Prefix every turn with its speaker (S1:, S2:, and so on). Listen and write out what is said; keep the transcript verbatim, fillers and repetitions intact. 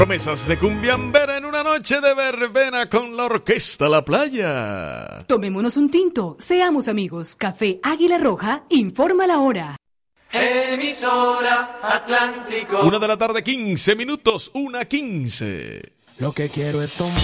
S1: Promesas de cumbiambera en una noche de verbena con la orquesta La Playa.
S2: Tomémonos un tinto, seamos amigos. Café Águila Roja informa la hora.
S3: Emisora Atlántico.
S1: Una de la tarde, quince minutos, una quince.
S4: Lo que quiero es tomar.